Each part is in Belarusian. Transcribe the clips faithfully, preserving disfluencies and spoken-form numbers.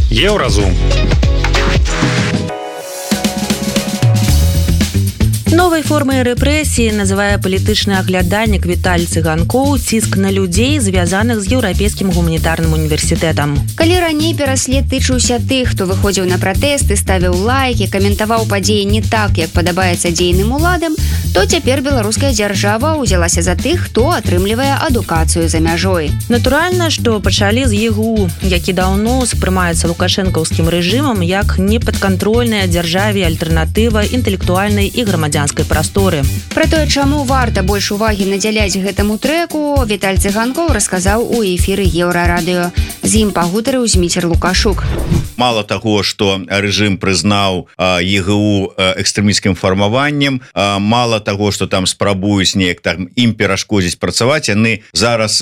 Еўразум. Новой формой рэпрэсіі называе палітычны аглядальнік Віталь Цыганкоў ціск на людзей, звязаных з еўрапейскім гуманітарным універсітэтам. Калі раней пераслед тычыўся тых, хто выходзіў на пратэсты, ставіў лайкі, каментаваў падзеі не так, як падабаецца дзейным уладам, то цяпер беларуская дзяржава ўзялася за тых, хто атрымлівае адукацыю за мяжой. Натуральна, што пачалі з ЕГУ, які даўно спрымаецца лукашэнкаўскім рэжымам як непадкантрольная дзяржаве альтэрнатыва інтэлектуальнай і грамадзянскай прасторы. Пра тое, чаму варта больш увагі надзяляць гэтаму трэку, Віталь Цыганкоў расказаў у эфіры Еўрарадыё. З ім пагутарыў Зміцер Лукашук. Мало таго, што рэжым прызнаў ЕГУ экстрэмісцкім фармаваннем, мало таго, што там спрабуюць неяк там ім перашкодзіць працаваць, яны зараз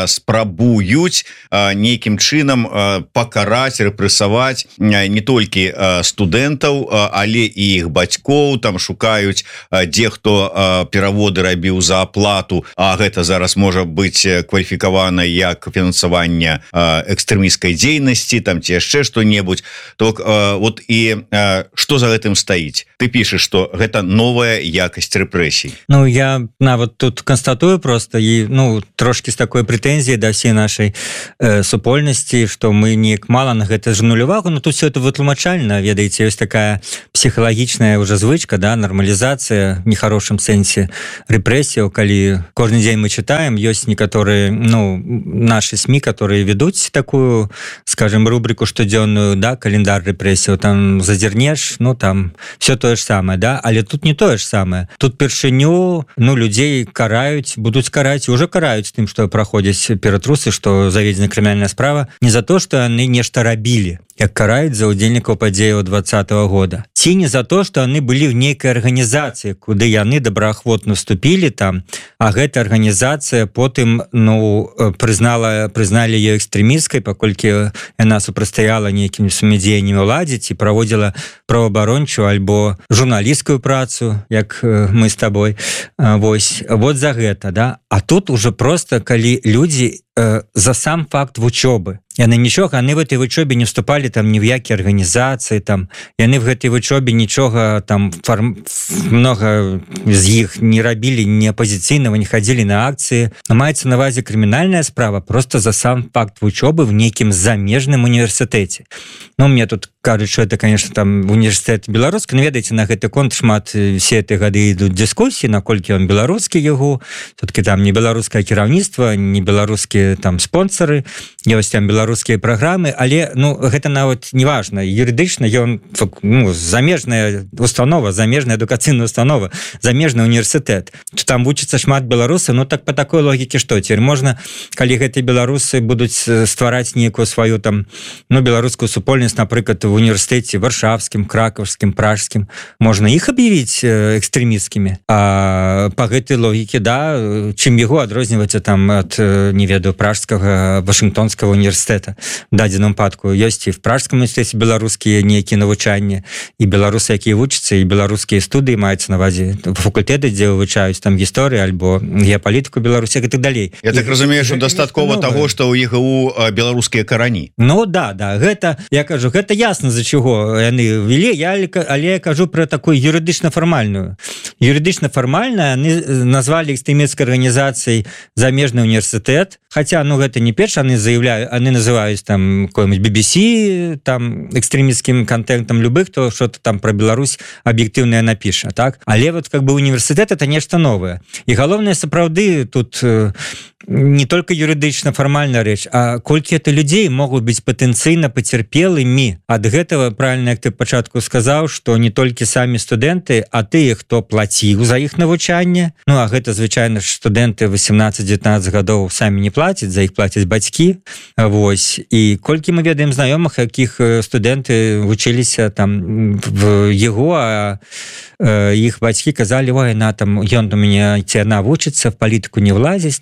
спрабуюць нейкім чынам пакараць, рэпрэсаваць не толькі студэнтаў, але і іх бацькоў, там шукаюць дзе хто пераводы рабіў за аплату, а гэта зараз можа быць кваліфікавана як фінансаванне экстрэмісцкай дзейнасці, там ці яшчэ што-небудзь. То вот і што за гэтым стаіць? Ты пішаш, што гэта новая якасць рэпрэсій. Ну, я нават тут констатую просто і ну трошки з такой прэтэнзіяй да ўсей нашай э, супольнасці, што мы неяк мала на гэта жнулі увагу, но тут все это вытлумачальна, ведаеце, ёсць такая псіхалагічная уже звычка, да, нармалізацыя в нехарошым сэнсе рэпрэсіяў, калі кожны дзень мы чытаем, ёсць некаторыя ну наши СМИ, которые ведуць такую, скажем, рубрику штодзённую, да, календар рэпрэсіяў, там зазірнеш, ну там все тое ж самае, да, але тут не тое ж самае. Тут першыню, ну людзей караюць, будуць караць, уже караюць тым, што праходзяць ператрусы, што заведзена крымінальная справа, не за то, што яны нешта рабілі, як караюць за удзельнікаў падзеяў двадцатого года. Ці не за то, што яны былі в нейкай арганізацыі, куды яны добраахвотна вступілі там, а гэта арганізацыя потым ну прызнала прызналі ее экстрэмісцкай, паколькі яна супрацьстаяла нейкімі сумадзеяннямі ўладзе ці праводзіла праваабарончую альбо журналісцкую працу, як мы з табой. Вось вот за гэта, да. А тут уже просто калі людзі э, за сам факт вучобы, яны нічога, яны в этой вучобе не вступалі там ні в які арганізацыі, там яны в гэтай вучобе нічога там фарм... много з іх не рабілі ні апозіцыйнага, не хадзілі на акцыі. Маецца на ўвазе крымінальная справа просто за сам факт вучобы в нейкім замежным універсітэце. Ну, мне тут кажуць, что это, конечно, там універсітэт беларускі, но ведаеце, на гэты конт шмат все эти гады ідуць дыскусіі, наколькі он беларускі ЕГУ, все-таки там не беларускае кіраўніцтва, не беларускія там спонсоры, ёсць там беларускія праграмы, але ну гэта нават не важна, юрыдычна ён ну, замежная установа, замежная адукацыйная установа, замежны універсітэт. Там вучыцца шмат беларусаў, ну так по такой логіке што цяпер можна, калі гэтыя беларусы будуць ствараць нейкую сваю там ну беларускую супольнасць, напрыклад, в універсітэце варшавскім, кракаўскім, пражскім, можна іх аб'явіць экстрэмісцкімі. А по гэтай логіке, да, чым яго адрозніваецца там ад не ведаю пражскага, вашынгтонскага універсітэта. В дадзеным падку ёсць і в пражскім універсітэце беларускія нейкія навучанні, і беларусы, якія вучацца, і беларускія студыі маюцца на ўвазе факультэты, дзе вывучаюць там гісторыю альбо геапалітыку Беларусі і так далей. Я так разумею, што дастаткова таго, што ў ЕГУ беларускія карані. Ну да, да, гэта, я кажу, гэта ясна, за чаго яны ввели, я, але я кажу про такую юрыдычна-фармальную. Юрыдычна-фармальна яны назвалі экстрэмісцкай арганізацыяй замежны універсітэт, хаця, ну, гэта не перш, яны заявляюць, яны называюць там какой-нибудь би би си, там, экстремистским контентом любых, кто что-то там про Беларусь объективное напиша, так? Але вот как бы университет это нечто новое. И головное, сапраўды, тут э, не только юридично формальная рэч, а колькі это людей могут быть потенцыйна пацярпелымі. Ад гэтага, правильно, як ты пачатку сказаў, что не толькі самі студэнты, а тыя, хто плаціў за іх навучанне. Ну, а гэта, звычайна, студэнты восемнадцать-девятнадцать гадоў самі не плацяць, за іх плацяць бацькі. Вось. І колькі мы ведаем знаёмых, якіх студэнты вучыліся там в ЕГУ, а іх бацькі казалі, ой, на там, ён у мяне ці яна вучыцца, в палітыку не влазіць, там,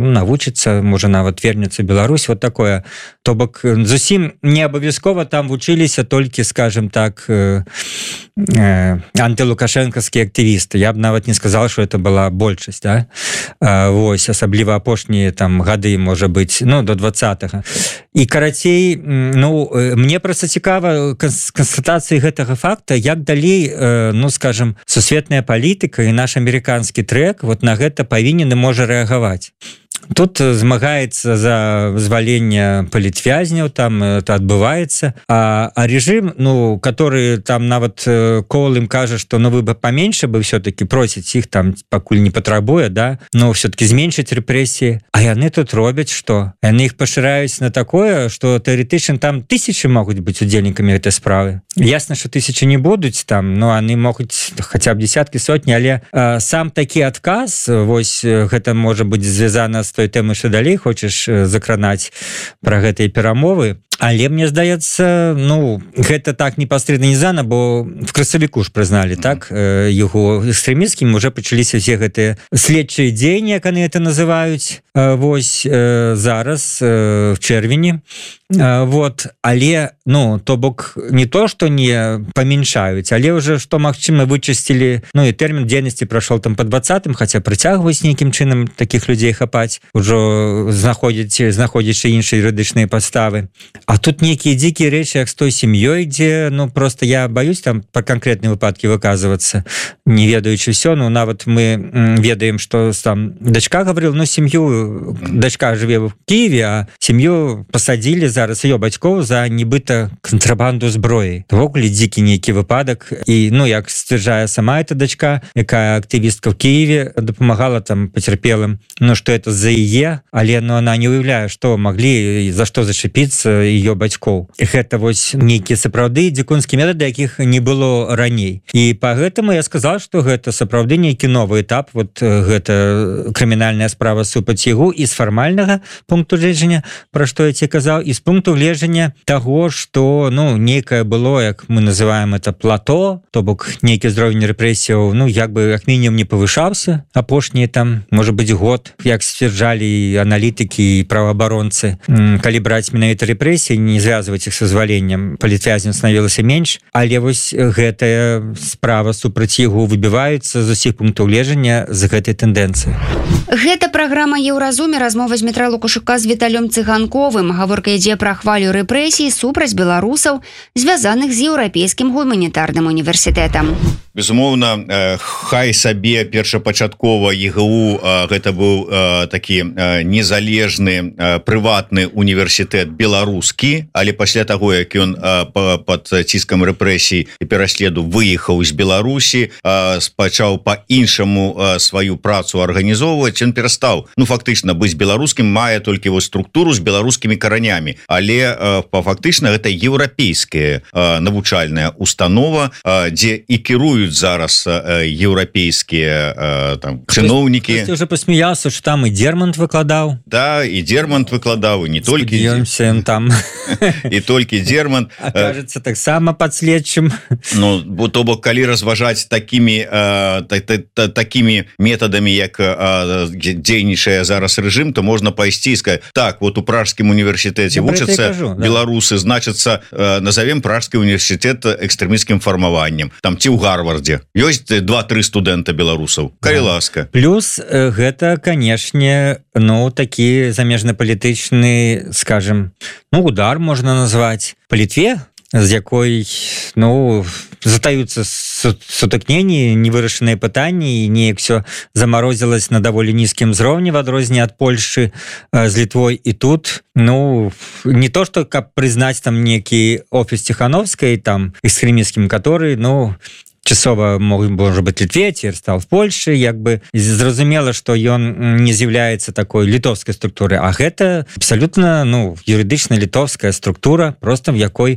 навучыцца, можа нават вернецца Беларусь, вот такое. То бок зусім не абавязкова там вучыліся толькі, скажем так, э, э, антылукашэнкаўскія актывісты. Я б нават не сказал, что это была большасць, да? э, вось, асабліва апошнія там гады, можа быць, ну, до двадцатага. І карацей, ну, мне проста цікава канстатацыі гэтага факта, як далей, э, ну, скажем, сусветная палітыка і наш амерыканскі трэк вот на гэта павінен і можа рэагаваць. Тут змагаецца за вызваленне палітвязняў, там это адбываецца, а, а режим, ну, который там нават Коул им кажа, что ну вы бы поменьше бы все-таки просіць іх там пакуль не патрабуе, да, но все-таки зменшыць рэпрэсіі, а яны тут робяць что? Яны іх пашыраюць на такое, что тэоретычна там тысячи могуць быць удзельнікамі гэтай справы. Ясна, что тысячи не будуць там, но они могуць хотя бы десятки, сотні, але а, сам такі адказ, вось гэта можа быць звязана з той тэмы, што далей хочаш закранаць пра гэтыя перамовы. Але мне здаецца, ну, гэта так непасрэдна не зана, бо в красавіку ж прызналі, так, яго экстрэмісцкім уже пачаліся все гэтыя следчыя дзеянні, як яны это называюць, вось зараз в чэрвені. Вот, але, ну, то бок не то, што не памяншаюць, але ўжо што магчыма вычысцілі, ну, і тэрмін дзейнасці прайшоў там па двадцатым, хаця прыцягваюць нейкім чынам такіх людзей хапаць, ужо знаходзяць, знаходзячы іншыя юрыдычныя падставы. А тут некие дикие речи, как с той семьей, где, ну, просто я боюсь там по конкретные выпадки выказываться, не ведаючи все, ну, нават мы ведаем, что там дочка говорила, ну, семью, дочка живе в Киеве, а семью посадили зараз ее бацькоў за нібыта контрабанду зброі. Ввогуле дикі нейкі выпадак, і, ну, як сцвярджае сама эта дочка, якая актывістка в Киеве, дапамагала там потерпелым, ну, что это за яе, але, ну, она не уяўляе, что могли, за что зачепиться ее бацькоў. Гэта вось нейкія сапраўды дзікунскія метады, якіх не было раней. І по гэтаму я сказал, что гэта сапраўды нейкі новы этап, вот гэта крымінальная справа супраць яго і з фармальнага пункту гледжання, пра што я тебе казаў, і з пункту гледжання таго, што, ну, нейкае было, як мы называем это плато, то бок нейкі ўзровень рэпрэсіяў, ну, як бы як мінімум не павышаўся апошнія там, можа быць, год, як сцвярджалі аналітыкі і праваабаронцы, калі браць менавіта рэпрэсіі, не звязваць іх са зваленнем, палітвязняў станавілася менш, але вось гэтая справа супраць яго выбіваюцца з усіх пунктаў гледжання з гэтай тэндэнцыі. Гэта праграма Еўразуме, размова з Дмітра Лукашука з Віталём Цыганковым. Гаворка ідзе пра хвалю рэпрэсій супраць беларусаў, звязаных з еўрапейскім гуманітарным універсітэтам. Безумоўна, хай сабе першапачаткова ЕГУ гэта быў такі незалежны прыватны універсітэт беларускі, але пасля таго, як ён пад ціскам рэпрэсій і пераследу выехаў з Беларусі, пачаў па-іншаму сваю працу арганізоўваць, ён перастаў, ну, фактычна быць беларускім, мае толькі вось структуру з беларускімі каранямі, але фактычна гэта еўрапейская навучальная установа, дзе і кіруюць зараз еўрапейскія там чыноўнікі. Ты уже посмеялся, что там и Дермонт выкладаў. Да, и Дермонт выкладаў, и не только там. И только Дермонт. Окажется так само подследчым. Ну, бо то бок, калі разважаць такими такими методами, як дзейнічае зараз рэжым, то можна пайсці і сказаць, так, вот у Пражскім універсітэце вучацца беларусы, значыцца, назовем Пражскі універсітэт экстрэмісцкім фармаваннем. Там ці ў Гарвардзе ёсць два-тры студэнта беларусаў, калі ласка. Плюс гэта, канешне, ну, такі замежнапалітычны, скажем, ну, удар можна назваць па Літве, з якой, ну, затаюцца сутыкненні, невырашаныя пытанні, і неяк все замарозілась на даволі нізкім узроўні в адрозненне ад Польшчы з Літвой. І тут, ну, не то, што каб прызнаць там некі офіс Ціхановскай, там, экстрэмісцкім, который, ну, часова можа быць Літве, цяпер стал в Польшы, як бы зразумела, што ён не з'яўляецца такой літоўскай структуры, а гэта абсалютна, ну, юрыдычна літоўская структура, просто в якой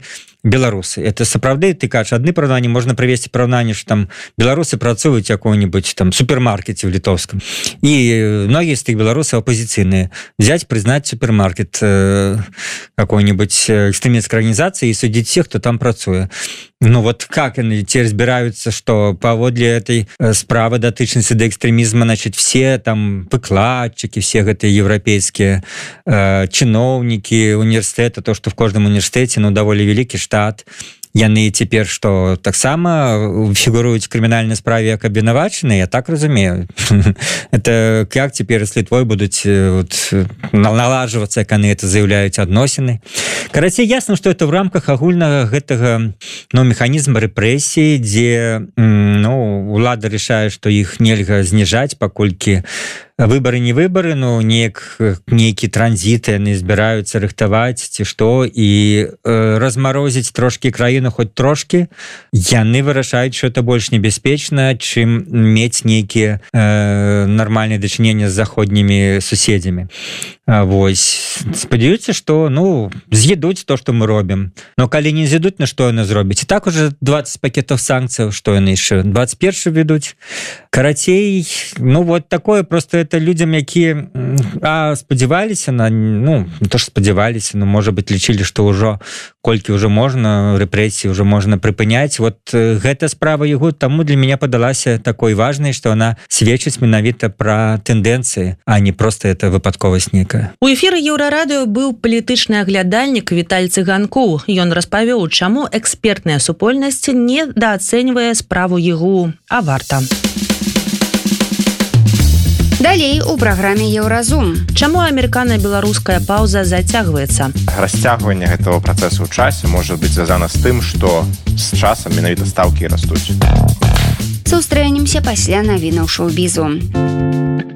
беларусы. Это сапраўды, ты кажаш, адны параўнанні можна правесці параўнанне, што там беларусы працуюць якой-нибудь там супермаркеце в літоўском. И многие из этих белорусов оппозиционные. Взять, признать супермаркет э, какой-нибудь экстремистской организации и судить всех, кто там працуе. Ну вот как они те разбираются, что поводле этой справы датычнасці до экстремизма, значит, все там выкладчики, все это европейские э, чиновники университета, то, что в каждом университете, ну, довольно великий штат, яны цяпер што таксама фігуруюць крымінальнай справе як абвінавачаныя, я так разумею. Это як цяпер з Літвой будуць вот, налажвацца, як яны это заяўляюць адносіны. Карацей, ясна, што это в рамках агульнага гэтага ну, механізма рэпрэсіі, дзе ну, улада рашае, што іх нельга зніжаць, паколькі выборы не выборы, но неяк нейкі транзіты яны збіраюцца рыхтаваць ці што і э, размарозіць трошки краіну хоть трошки, яны вырашаюць, что это больш небяспечна, чым мець нейкія э, нармальныя дачынення з заходнімі суседзямі. Вось спадзяюцца, што ну з'едуць то, што мы робім, но калі не з'едуць, на што яны зробяць? І так уже двадцать пакетаў санкцыяў, што яны яшчэ двадцать першы ведуць. Карацей, ну вот такое просто это людям, якія а спадзяваліся на ну не то, што спадзяваліся, но можа быть лічылі, што ўжо колькі ўжо можна рэпрэсіі ўжо можна прыпыняць. Вот гэта справа яго таму для мяне падалася такой важнай, што она сведчыць менавіта пра тэндэнцыі, а не просто это выпадковасць нейкая. У эфіры Еўрарадыё быў палітычны аглядальнік Віталь Цыганкоў. Ён распавёў, чаму экспертная супольнасць недаацэньвае справу ЕГУ, а варта. Далей у праграме Еўразум. Чаму амерыкана-беларуская паўза зацягваецца? Расцягванне гэтага працэсу ў часе можа быць звязана з тым, што з часам менавіта стаўкі растуць. Сустрэнемся пасля навінаў шоу-бізу.